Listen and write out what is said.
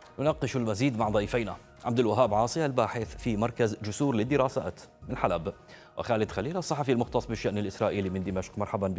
نناقش المزيد مع ضيفينا عبد الوهاب عاصي الباحث في مركز جسور للدراسات من حلب، وخالد خليل الصحفي المختص بالشأن الإسرائيلي من دمشق. مرحبا بكم.